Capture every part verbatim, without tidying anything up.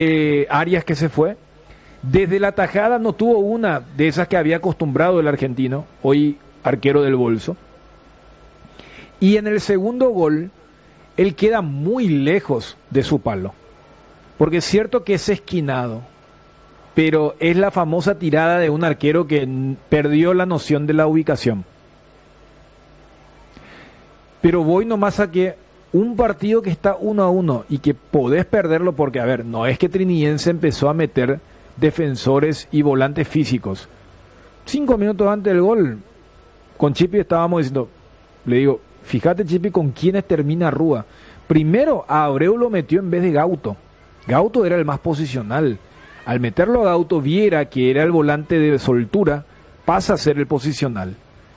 eh, Arias que se fue. Desde la tajada no tuvo una de esas que había acostumbrado el argentino, hoy arquero del Bolso. Y en el segundo gol, él queda muy lejos de su palo. Porque es cierto que es esquinado, pero es la famosa tirada de un arquero que perdió la noción de la ubicación. Pero voy nomás a que un partido que está uno a uno y que podés perderlo porque, a ver, no es que Trinidense empezó a meter defensores y volantes físicos. Cinco minutos antes del gol, con Chipi estábamos diciendo, le digo, fíjate Chipi con quiénes termina Rúa. Primero a Abreu lo metió en vez de Gauto. Gauto era el más posicional. Al meterlo a Gauto, Viera, que era el volante de soltura, pasa a ser el posicional.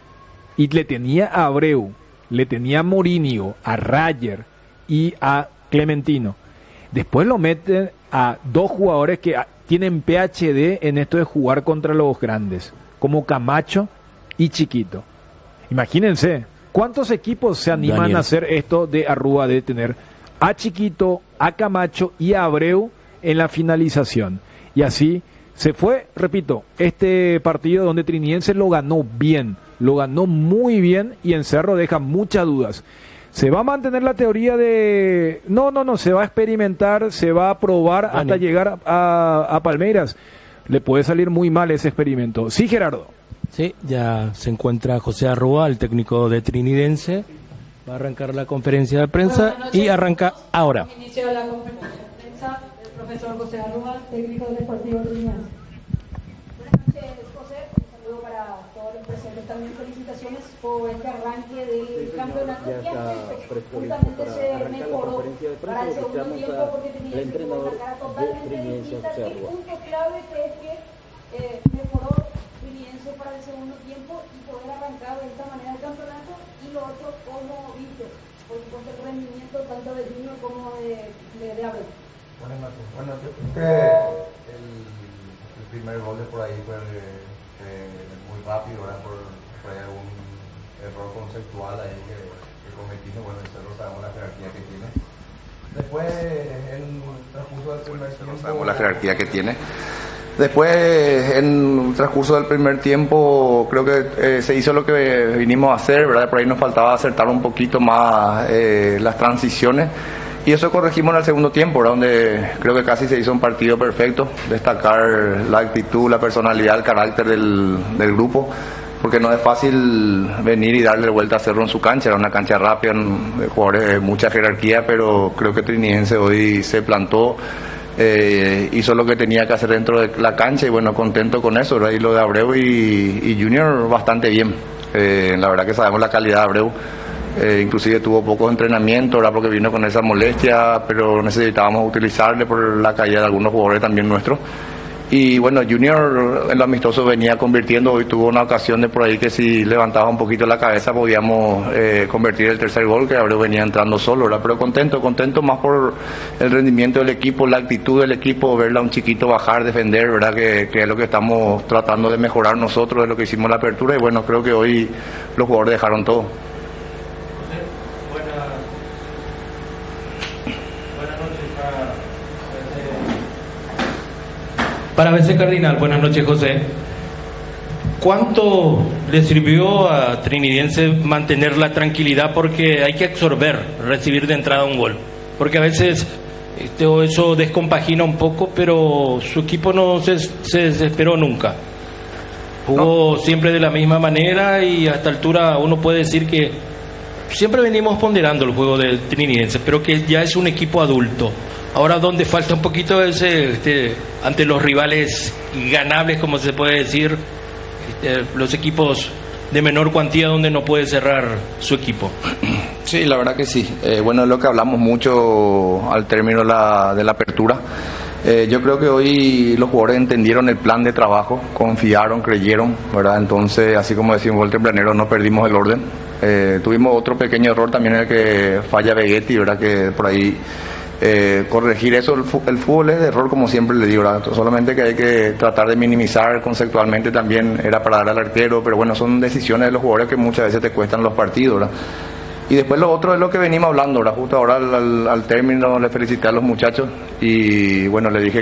Y le tenía a Abreu, le tenía a Morínigo, a Rayer y a Clementino. Después lo meten a dos jugadores que tienen P H D en esto de jugar contra los grandes, como Camacho y Chiquito. Imagínense, ¿cuántos equipos se animan Daniel. a hacer esto de Arrúa, de tener a Chiquito, a Camacho y a Abreu en la finalización? Y así se fue, repito, este partido donde Trinidense lo ganó bien, lo ganó muy bien, y en Cerro deja muchas dudas. ¿Se va a mantener la teoría de...? No, no, no, se va a experimentar, se va a probar Dani. hasta llegar a, a Palmeiras. Le puede salir muy mal ese experimento. Sí, Gerardo. Sí, ya se encuentra José Arrúa, el técnico de Trinidense. Va a arrancar la conferencia de prensa y arranca ahora. Inicio de la conferencia de prensa, el profesor José Arrúa, técnico del Deportivo Trinidense. Buenas noches, José. Un saludo para todos los presentes. También felicitaciones por este arranque del campeonato que justamente se mejoró para el segundo tiempo porque Trinidense tuvo una cara totalmente distinta. ¿Qué punto clave crees que eh, mejoró Trinidense para el segundo tiempo y poder arrancar de esta manera el campeonato? Y lo otro, ¿cómo viste? Por supuesto, el rendimiento tanto de Junior como de, de, de Abreu. Buenas noches. Bueno, yo creo que el, el primer gol de por ahí fue eh, muy rápido, ¿verdad? Por, por ahí algún error conceptual ahí que, que cometimos. Bueno, nosotros sabemos la jerarquía que tiene. Después, en el transcurso del primer tiempo... Sabemos la jerarquía que tiene. Después, en el transcurso del primer tiempo, creo que eh, se hizo lo que vinimos a hacer, ¿verdad? Por ahí nos faltaba acertar un poquito más eh, las transiciones. Y eso corregimos en el segundo tiempo, ¿verdad? Donde creo que casi se hizo un partido perfecto. Destacar la actitud, la personalidad, el carácter del, del grupo. Porque no es fácil venir y darle vuelta a Cerro en su cancha. Era una cancha rápida, jugadores de mucha jerarquía, pero creo que Trinidense hoy se plantó. Eh, hizo lo que tenía que hacer dentro de la cancha y bueno, contento con eso, ¿verdad? Y lo de Abreu y, y Junior bastante bien. Eh, la verdad que sabemos la calidad de Abreu. Eh, inclusive tuvo pocos entrenamientos, ¿verdad? Porque vino con esa molestia, pero necesitábamos utilizarle por la caída de algunos jugadores también nuestros. Y bueno, Junior en lo amistoso venía convirtiendo, hoy tuvo una ocasión de por ahí que si levantaba un poquito la cabeza podíamos eh, convertir el tercer gol, que Abreu venía entrando solo, ¿verdad? Pero contento, contento más por el rendimiento del equipo, la actitud del equipo, verla a un chiquito bajar, defender, ¿verdad? Que, que es lo que estamos tratando de mejorar nosotros, es lo que hicimos en la apertura y bueno, creo que hoy los jugadores dejaron todo. Para B C Cardinal, buenas noches, José. ¿Cuánto le sirvió a Trinidense mantener la tranquilidad? Porque hay que absorber, recibir de entrada un gol. Porque a veces este, eso descompagina un poco, pero su equipo no se, se desesperó nunca. Jugó no. siempre de la misma manera y a esta altura uno puede decir que siempre venimos ponderando el juego del Trinidense, pero que ya es un equipo adulto. Ahora donde falta un poquito ese, este, ante los rivales ganables, como se puede decir, este, los equipos de menor cuantía donde no puede cerrar su equipo. Sí, la verdad que sí. Eh, bueno, es lo que hablamos mucho al término de la, de la apertura. Eh, yo creo que hoy los jugadores entendieron el plan de trabajo, confiaron, creyeron, ¿verdad? Entonces, así como decimos el tempranero, no perdimos el orden. Eh, tuvimos otro pequeño error también en el que falla Vegetti, ¿verdad? Que por ahí... Eh, corregir eso, el, el fútbol es de error como siempre le digo, ¿verdad? Solamente que hay que tratar de minimizar conceptualmente también, era para dar al arquero, pero bueno, son decisiones de los jugadores que muchas veces te cuestan los partidos, ¿verdad? Y después lo otro es lo que venimos hablando, ahora justo ahora al, al, al término le felicité a los muchachos y bueno, le dije